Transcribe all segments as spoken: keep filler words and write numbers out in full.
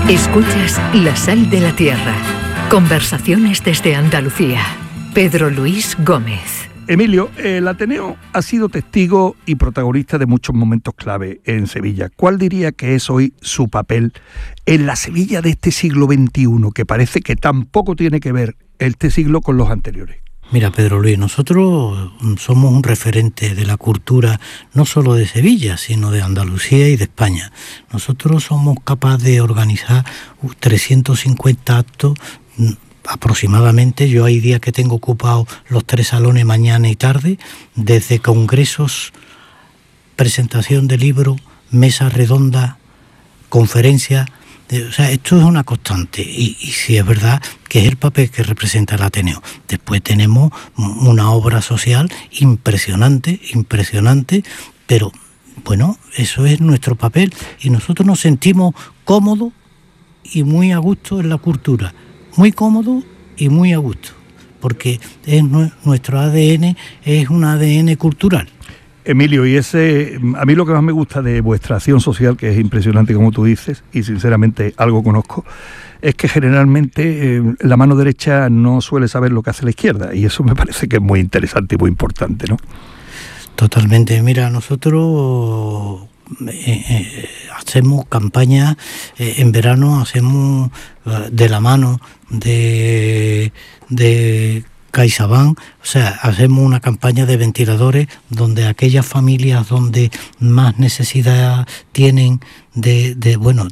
Escuchas La Sal de la Tierra. Conversaciones desde Andalucía. Pedro Luis Gómez. Emilio, el Ateneo ha sido testigo y protagonista de muchos momentos clave en Sevilla. ¿Cuál diría que es hoy su papel en la Sevilla de este siglo veintiuno, que parece que tampoco tiene que ver este siglo con los anteriores? Mira, Pedro Luis, nosotros somos un referente de la cultura no solo de Sevilla, sino de Andalucía y de España. Nosotros somos capaces de organizar trescientos cincuenta actos aproximadamente. Yo hay días que tengo ocupados los tres salones mañana y tarde, desde congresos, presentación de libros, mesa redonda, conferencias. O sea, esto es una constante y, y sí es verdad que es el papel que representa el Ateneo. Después tenemos una obra social impresionante, impresionante, pero bueno, eso es nuestro papel y nosotros nos sentimos cómodos y muy a gusto en la cultura, muy cómodos y muy a gusto, porque es nuestro A D N, es un A D N cultural. Emilio, y ese, a mí lo que más me gusta de vuestra acción social, que es impresionante como tú dices, y sinceramente algo conozco, es que generalmente eh, la mano derecha no suele saber lo que hace la izquierda, y eso me parece que es muy interesante y muy importante, ¿no? Totalmente. Mira, nosotros eh, eh, hacemos campañas, eh, en verano hacemos eh, de la mano de... de CaixaBank, o sea, hacemos una campaña de ventiladores donde aquellas familias donde más necesidad tienen de, de bueno,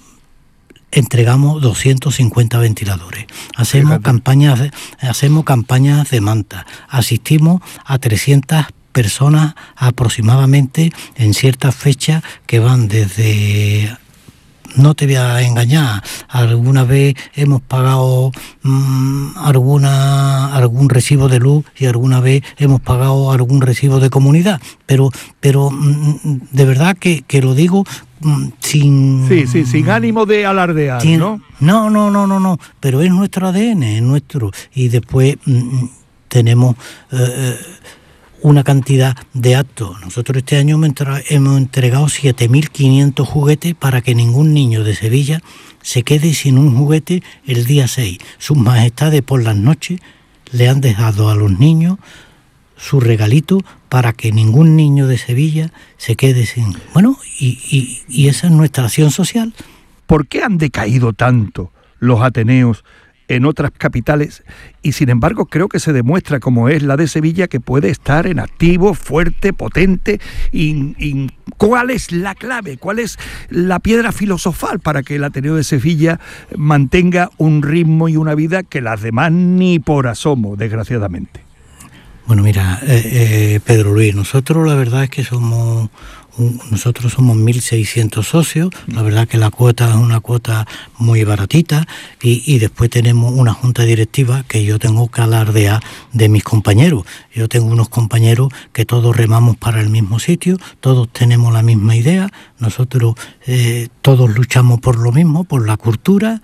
entregamos doscientos cincuenta ventiladores. Hacemos Fíjate. campañas de, hacemos campañas de manta. Asistimos a trescientas personas aproximadamente en ciertas fechas que van desde... No te voy a engañar, alguna vez hemos pagado mmm, alguna algún recibo de luz y alguna vez hemos pagado algún recibo de comunidad, pero pero mmm, de verdad que, que lo digo mmm, sin... Sí, sí, sin ánimo de alardear, sin, ¿no? No, no, no, no, no, pero es nuestro A D N, es nuestro. Y después mmm, tenemos... Eh, una cantidad de actos. Nosotros este año hemos entregado siete mil quinientos juguetes para que ningún niño de Sevilla se quede sin un juguete el día seis. Sus majestades por las noches le han dejado a los niños su regalito para que ningún niño de Sevilla se quede sin... Bueno, y, y, y esa es nuestra acción social. ¿Por qué han decaído tanto los Ateneos en otras capitales? Y sin embargo creo que se demuestra, como es la de Sevilla, que puede estar en activo, fuerte, potente. Y, y ¿cuál es la clave? ¿Cuál es la piedra filosofal para que el Ateneo de Sevilla mantenga un ritmo y una vida que las demás ni por asomo, desgraciadamente? Bueno, mira, eh, eh, Pedro Luis, nosotros la verdad es que somos... Nosotros somos mil seiscientos socios, la verdad que la cuota es una cuota muy baratita y, y después tenemos una junta directiva que yo tengo que alardear de mis compañeros. Yo tengo unos compañeros que todos remamos para el mismo sitio, todos tenemos la misma idea, nosotros eh, todos luchamos por lo mismo, por la cultura,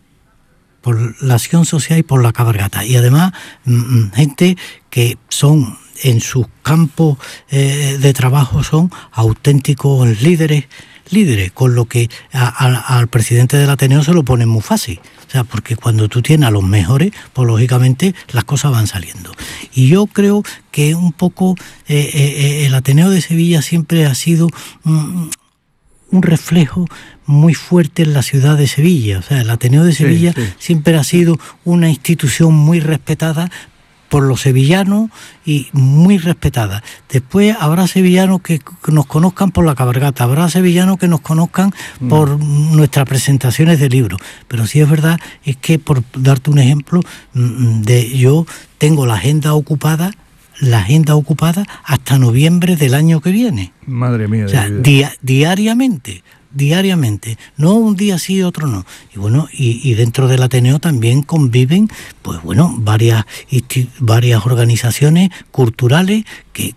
por la acción social y por la cabalgata. Y además mm, gente que son... en sus campos eh, de trabajo son auténticos líderes, líderes, con lo que a, a, al presidente del Ateneo se lo pone muy fácil. O sea, porque cuando tú tienes a los mejores, pues lógicamente las cosas van saliendo. Y yo creo que un poco eh, eh, el Ateneo de Sevilla siempre ha sido mm, un reflejo muy fuerte en la ciudad de Sevilla. O sea, el Ateneo de Sevilla sí, sí. siempre ha sido una institución muy respetada por los sevillanos y muy respetada. Después habrá sevillanos que nos conozcan por la cabalgata, habrá sevillanos que nos conozcan mm. por nuestras presentaciones de libros. Pero sí es verdad, es que por darte un ejemplo, de yo tengo la agenda ocupada, la agenda ocupada hasta noviembre del año que viene. Madre mía. O sea, dia, diariamente. diariamente, no un día sí y otro no. Y bueno, y, y dentro del Ateneo también conviven, pues bueno, varias, varias organizaciones culturales que,